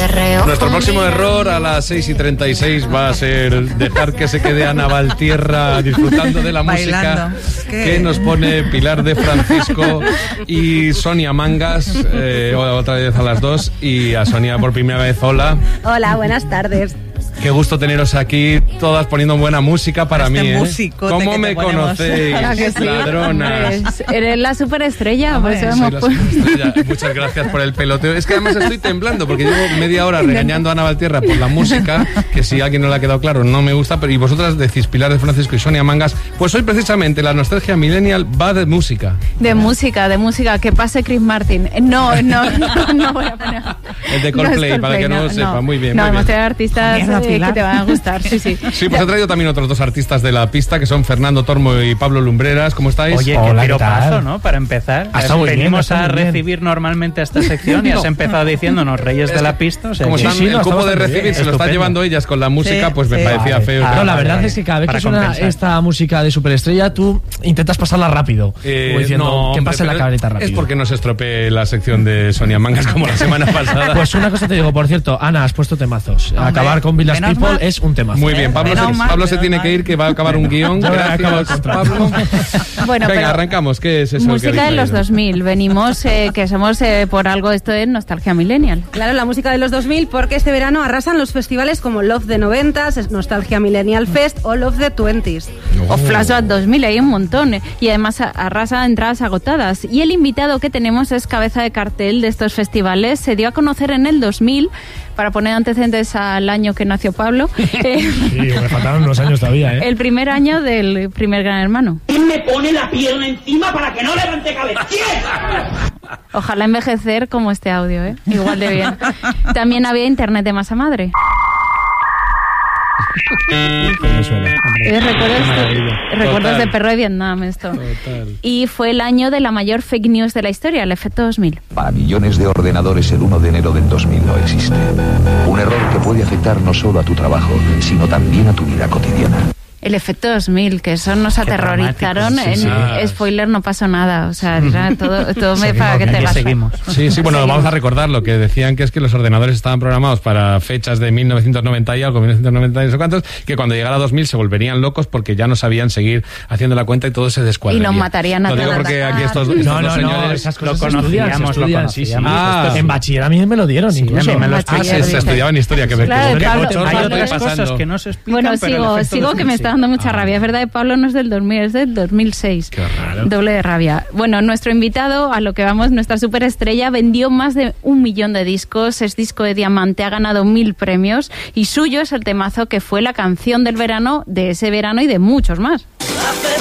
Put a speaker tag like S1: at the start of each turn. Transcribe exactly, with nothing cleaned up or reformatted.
S1: perreo.
S2: Nuestro próximo error a las seis y treinta y seis va a ser dejar que se quede Ana Valtierra disfrutando de la música que nos pone Pilar de Francisco y Sonia Mangas, eh, otra vez a las dos, y a Sonia por primera vez. Hola.
S3: Hola, buenas tardes.
S2: Qué gusto teneros aquí, todas poniendo buena música para
S4: este
S2: mí, ¿eh?
S4: ¿Cómo
S2: me conocéis,
S3: sí,
S2: ladronas?
S3: Pues eres la superestrella, por eso
S2: Soy
S3: hemos
S2: la superestrella. Muchas gracias por el peloteo. Es que además estoy temblando porque llevo media hora regañando a Ana Valtierra por la música, que si a alguien no le ha quedado claro, no me gusta, pero y vosotras decís Pilar de Francisco y Sonia Mangas, pues hoy precisamente la nostalgia millennial va de música.
S3: De música, de música, que pase Chris Martin. No, no, no, no voy a poner.
S2: El de Coldplay, no para que no, no lo sepa, no. Muy bien.
S3: No,
S2: muy
S3: hemos
S2: bien.
S3: traído artistas eh, que te van a gustar. Sí, sí.
S2: Sí, pues he traído también otros dos artistas de la pista, que son Fernando Tormo y Pablo Lumbreras. ¿Cómo estáis?
S5: Oye,
S6: Hola,
S5: qué piropaso,
S6: tal?
S5: ¿no? Para empezar.
S6: Hasta muy bien,
S5: Venimos
S6: hasta
S5: a
S6: muy bien.
S5: recibir normalmente a esta sección y
S2: No.
S5: has empezado diciéndonos Reyes de la Pista. O sea,
S2: Como
S5: que-
S2: están,
S6: sí,
S2: el
S6: no,
S2: cupo
S6: está
S2: de
S6: bastante
S2: recibir
S6: bien.
S2: se lo están
S5: Estupendo.
S2: llevando ellas con la música,
S4: Sí,
S2: pues me
S4: sí.
S2: parecía
S6: Vale.
S2: feo.
S6: Ah,
S2: Pero
S6: no, la
S5: vale,
S6: verdad
S5: vale.
S6: es que cada vez
S5: Para
S6: que suena
S5: compensar.
S6: esta música de superestrella, tú intentas pasarla rápido.
S2: Eh,
S6: como diciendo,
S2: no,
S6: que
S2: hombre,
S6: pase la
S2: pero
S6: cabrita rápido.
S2: es porque no se estropee la sección de Sonia Mangas como la semana pasada.
S6: Pues una cosa te digo, por cierto, Ana, has puesto temazos.
S4: Hombre,
S6: Acabar con Village
S4: menos
S6: People
S4: mal.
S6: es un temazo.
S2: Muy bien, Pablo,
S4: Menos
S2: se,
S4: mal,
S2: Pablo se
S4: menos
S2: tiene
S4: mal.
S2: que ir, que va a acabar un guión.
S6: Ya acabo el
S2: Gracias,
S6: contrato.
S2: Pablo.
S3: Bueno,
S2: Venga,
S3: pero
S2: arrancamos. ¿Qué es eso? que
S3: música de
S2: habéis
S3: los
S2: traído?
S3: dos mil. Venimos, eh, que somos eh, por algo, esto es nostalgia millennial.
S1: Claro, la música de los dos mil, porque este verano arrasan los festivales como Love de noventas, Nostalgia Millennial Fest o Love de twenties.
S3: O Flashback dos mil, hay un montón. eh, Y además a- arrasa entradas agotadas. Y el invitado que tenemos es cabeza de cartel de estos festivales. Se dio a conocer en el dos mil, para poner antecedentes al año que nació Pablo, eh,
S6: Sí, me faltaron unos años todavía, ¿eh?
S3: el primer año del primer Gran Hermano.
S7: ¿Quién me pone la pierna encima para que no levante cabeza? ¿Quién?
S3: Ojalá envejecer como este audio, ¿eh? Igual de bien. También había internet de masa madre.
S6: Que me suena.
S3: Eh, recuerdos,
S2: maravilla.
S3: de, recuerdos
S2: Total.
S3: de perro de Vietnam esto.
S2: Total.
S3: Y fue el año de la mayor fake news de la historia, el efecto dos mil.
S8: Para millones de ordenadores el uno de enero del dos mil no existe. Un error que puede afectar no solo a tu trabajo, sino también a tu vida cotidiana.
S3: El efecto dos mil, que eso nos
S5: Qué
S3: aterrorizaron.
S5: dramático, sí,
S3: en
S2: sí.
S3: Spoiler, no pasó nada. O sea, era todo, todo me
S6: Seguimos,
S3: para que te
S5: Aquí
S3: las...
S5: seguimos.
S2: Sí, sí, bueno, vamos a recordar lo que decían, que es que los ordenadores estaban programados para fechas de mil novecientos noventa y algo, mil novecientos noventa y no sé cuántos, que cuando llegara dos mil se volverían locos porque ya no sabían seguir haciendo la cuenta y todo se descuadraría.
S3: Y nos matarían a
S2: Lo digo
S3: todos.
S2: porque aquí estos, estos
S6: No,
S2: dos
S6: no, no,
S2: señores...
S6: esas
S5: lo
S6: cosas se estudian, se
S5: conocíamos, lo
S6: estudian, sí, sí.
S5: conocíamos.
S2: Ah.
S5: Esto es-
S6: En bachiller a mí me lo dieron,
S5: Sí,
S6: incluso.
S5: a mí me lo
S2: Ah,
S3: Bachiller,
S2: se, se
S3: dice.
S2: estudiaba en historia, que me
S3: Claro,
S2: que-
S3: Pablo,
S2: que-
S5: Hay
S3: Pablo,
S5: otras
S2: pasando.
S5: cosas que no se explican,
S3: Bueno,
S5: pero el
S3: sigo,
S5: efecto
S3: sigo
S5: dos
S3: que
S5: mil
S3: me
S5: sí.
S3: está dando mucha rabia. Es verdad, de Pablo no es del dos mil, es del dos mil seis.
S2: Qué raro.
S3: Doble de rabia. Bueno, nuestro invitado, a lo que vamos, nuestra superestrella, vendió más de un millón de discos, es disco de diamante, ha ganado mil premios y suyo es el temazo que fue la canción del verano, de ese verano y de muchos más.